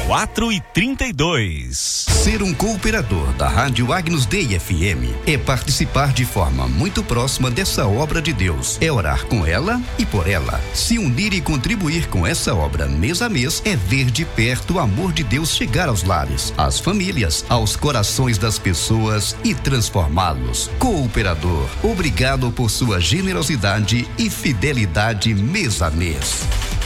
4h32. Ser um cooperador da Rádio Agnus Dei FM é participar de forma muito próxima dessa obra de Deus. É orar com ela e por ela. Se unir e contribuir com essa obra mês a mês é ver de perto o amor de Deus chegar aos lares, às famílias, aos corações das pessoas e transformá-los. Cooperador, obrigado por sua generosidade e fidelidade mês a mês.